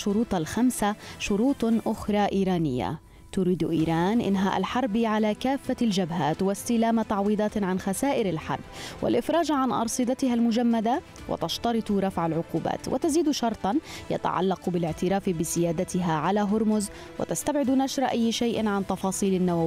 الشروط الخمسة شروط أخرى إيرانية. تريد إيران إنهاء الحرب على كافة الجبهات واستلام تعويضات عن خسائر الحرب والإفراج عن أرصدتها المجمدة، وتشترط رفع العقوبات، وتزيد شرطا يتعلق بالاعتراف بسيادتها على هرمز، وتستبعد نشر أي شيء عن تفاصيل النووية